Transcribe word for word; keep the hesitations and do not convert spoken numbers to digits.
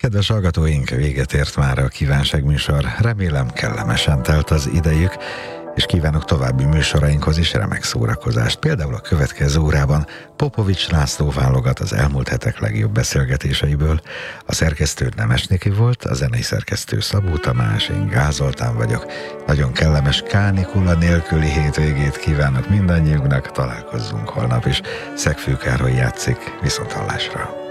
Kedves hallgatóink, véget ért már a kívánságműsor. Remélem kellemesen telt az idejük, és kívánok további műsorainkhoz is remek szórakozást. Például a következő órában Popovics László válogat az elmúlt hetek legjobb beszélgetéseiből. A szerkesztő Nemes Niki volt, a zenei szerkesztő Szabó Tamás, én Gál Zoltán vagyok. Nagyon kellemes kánikula nélküli hétvégét kívánok mindannyiunknak, találkozzunk holnap is. Szegfő Károly játszik, viszont hallásra.